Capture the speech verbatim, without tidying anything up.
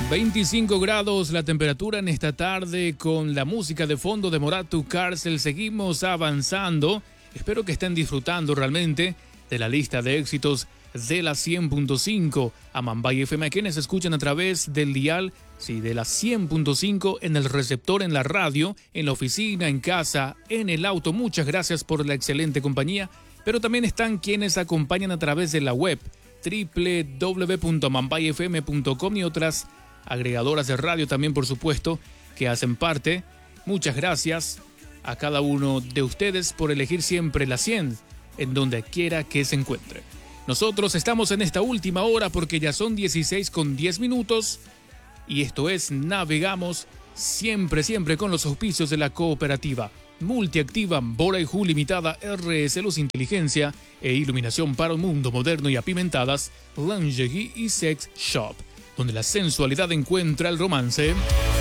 veinticinco grados la temperatura en esta tarde con la música de fondo de Morat Cárcel. Seguimos avanzando. Espero que estén disfrutando realmente de la lista de éxitos de la cien punto cinco. Amambay F M, a quienes escuchan a través del dial, sí, de la cien punto cinco, en el receptor, en la radio, en la oficina, en casa, en el auto. Muchas gracias por la excelente compañía. Pero también están quienes acompañan a través de la web doble u doble u doble u punto amambay f m punto com y otras agregadoras de radio también, por supuesto, que hacen parte. Muchas gracias a cada uno de ustedes por elegir siempre la cien en donde quiera que se encuentre. Nosotros estamos en esta última hora porque ya son dieciséis con diez minutos y esto es Navegamos, siempre, siempre con los auspicios de la cooperativa Multiactiva Bora y Ju Limitada, R S Luz Inteligencia e Iluminación para un mundo moderno y apimentadas, Lingerie y Sex Shop, donde la sensualidad encuentra el romance.